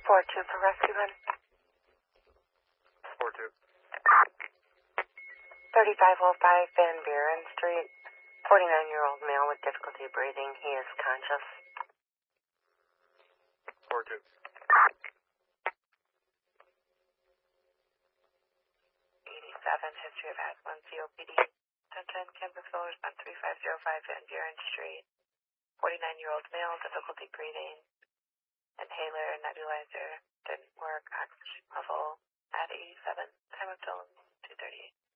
4-2 for rescue then. 4-2. 3505 Van Buren Street. 49-year-old male with difficulty breathing. He is conscious. 4-2. 87, history of asthma and COPD. 1010, Campbellsville, response 3505 Van Buren Street. 49-year-old male, difficulty breathing. Inhaler, nebulizer, didn't work, oxygen level at 87. Time of dome, 2:38.